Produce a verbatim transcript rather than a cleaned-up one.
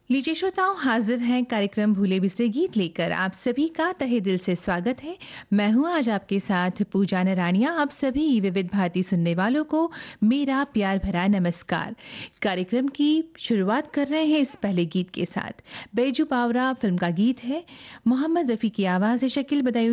लीजिए श्रोताओं, हाजिर हैं कार्यक्रम भूले बिसरे गीत लेकर। आप सभी का तहे दिल से स्वागत है। मैं हूं आज आपके साथ पूजा नरानिया। आप सभी विविध भारती सुनने वालों को मेरा प्यार भरा नमस्कार। कार्यक्रम की शुरुआत कर रहे हैं इस पहले गीत के साथ। बैजू बावरा फिल्म का गीत है। मोहम्मद रफ़ी की आवाज़ है, शकील बदायूं